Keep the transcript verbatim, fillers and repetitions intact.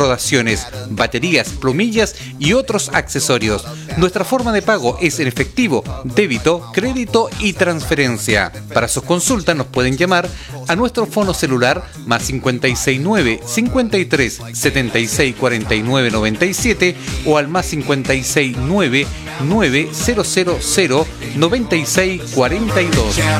rodaciones, baterías, plumillas y otros accesorios. Nuestra forma de pago es en efectivo, débito, crédito y transferencia. Para sus consultas nos pueden llamar a nuestro fono celular más cincuenta y seis nueve, cincuenta y tres, setenta y seis, cuarenta y nueve, noventa y siete o al más cincuenta y seis nueve, nueve cero cero cero, noventa y seis cuarenta y dos.